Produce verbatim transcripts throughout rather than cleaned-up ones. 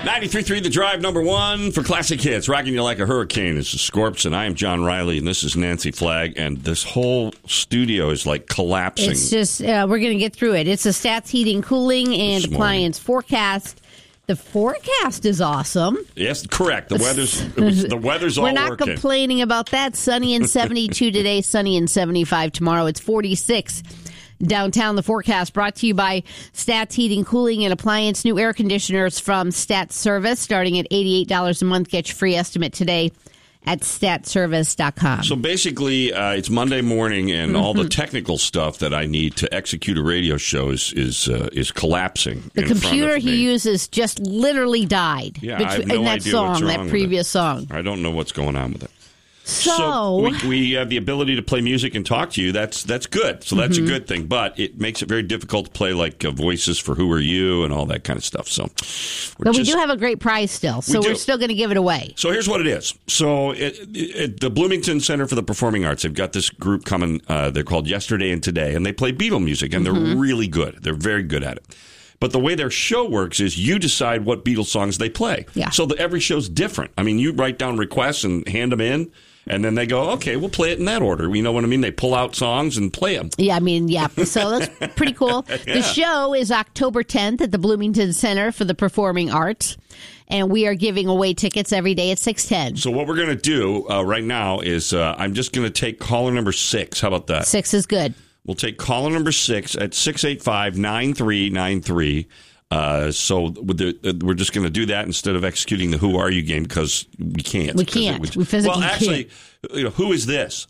ninety-three point three The Drive, number one for classic hits. Rocking you like a hurricane. This is Scorps, and I am John Riley, and this is Nancy Flagg, and this whole studio is like collapsing. It's just, uh, we're going to get through it. It's a Stats Heating, Cooling, and Appliance forecast. The forecast is awesome. Yes, correct. The weather's it was, the weather's all We're not working. complaining about that. Sunny and seventy-two today, sunny and seventy-five tomorrow. It's forty-six downtown. The forecast brought to you by Stats Heating, Cooling, and Appliance. New air conditioners from Stats Service starting at eighty-eight dollars a month. Get your free estimate today at stat service dot com. So basically, uh, it's Monday morning, and mm-hmm. all the technical stuff that I need to execute a radio show is is, uh, is collapsing. The in computer front of he me. uses just literally died. Yeah, between, I have no in that idea song, what's wrong that with previous it. song. I don't know what's going on with it. So, so we, we have the ability to play music and talk to you. That's that's good. So that's mm-hmm. a good thing. But it makes it very difficult to play like uh, voices for Who Are You and all that kind of stuff. So, but just, we do have a great prize still. So we we're still going to give it away. So here's what it is. So it, it, the Bloomington Center for the Performing Arts, they've got this group coming. Uh, they're called Yesterday and Today, and they play Beatle music, and Mm-hmm. they're really good. They're very good at it. But the way their show works is you decide what Beatles songs they play. Yeah. So the, every show's different. I mean, you write down requests and hand them in. And then they go, okay, we'll play it in that order. You know what I mean? They pull out songs and play them. Yeah, I mean, yeah. So that's pretty cool. Yeah. The show is October tenth at the Bloomington Center for the Performing Arts. And we are giving away tickets every day at six ten. So what we're going to do uh, right now is uh, I'm just going to take caller number six. How about that? Six is good. We'll take caller number six at six eight five, nine three nine three. Uh, so with the, we're just going to do that instead of executing the Who Are You game because we can't. We can't. It, we physically well, actually, can't. You know, who is this?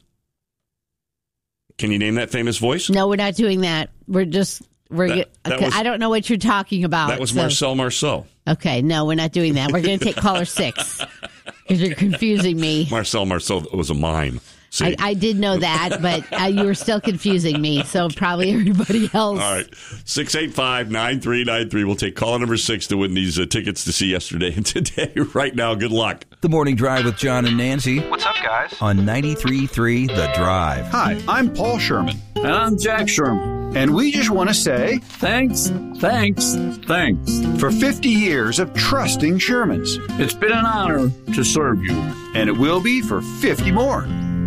Can you name that famous voice? No, we're not doing that. We're just we're. That- that okay, was- I don't know what you're talking about. That was so- Marcel Marceau. Okay, no, we're not doing that. We're going to take caller six because you're confusing me. Marcel Marceau was a mime. See? I, I did know that, but uh, you were still confusing me. So probably everybody else. All right. six eight five, nine three nine three. We'll take caller number six to win these uh, tickets to see Yesterday and Today right now. Good luck. The Morning Drive with John and Nancy. What's up, guys? On ninety-three point three The Drive. Hi, I'm Paul Sherman. And I'm Jack Sherman. And we just want to say Thanks, thanks, thanks. for fifty years of trusting Shermans. It's been an honor to serve you. And it will be for fifty more.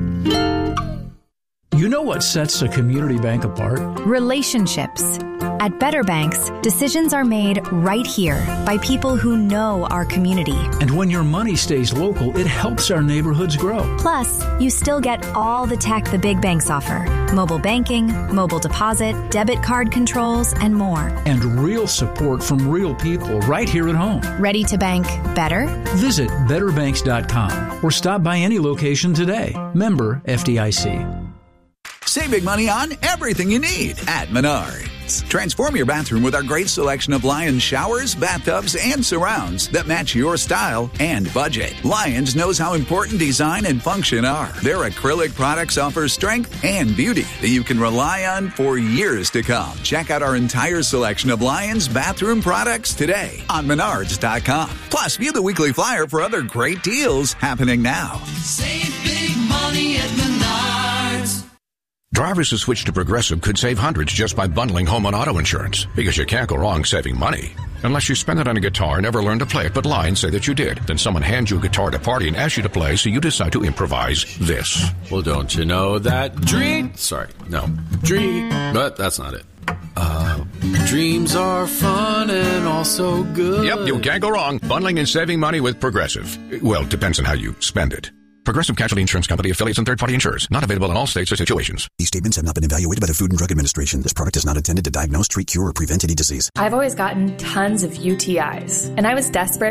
You know what sets a community bank apart? Relationships. At Better Banks, decisions are made right here by people who know our community. And when your money stays local, it helps our neighborhoods grow. Plus, you still get all the tech the big banks offer. Mobile banking, mobile deposit, debit card controls, and more. And real support from real people right here at home. Ready to bank better? Visit better banks dot com or stop by any location today. Member F D I C. Save big money on everything you need at Menards. Transform your bathroom with our great selection of Lions showers, bathtubs, and surrounds that match your style and budget. Lions knows how important design and function are. Their acrylic products offer strength and beauty that you can rely on for years to come. Check out our entire selection of Lions bathroom products today on menards dot com. Plus, view the weekly flyer for other great deals happening now. Save big money at Menards. Drivers who switch to Progressive could save hundreds just by bundling home and auto insurance, because you can't go wrong saving money. Unless you spend it on a guitar and never learn to play it, but lie and say that you did. Then someone hands you a guitar at a party and asks you to play, so you decide to improvise this. Well, don't you know that dream... Sorry, no. Dream... But that's not it. Uh, dreams are fun and also good. Yep, you can't go wrong bundling and saving money with Progressive. Well, it depends on how you spend it. Progressive Casualty Insurance Company, affiliates, and third-party insurers. Not available in all states or situations. These statements have not been evaluated by the Food and Drug Administration. This product is not intended to diagnose, treat, cure, or prevent any disease. I've always gotten tons of U T Is, and I was desperate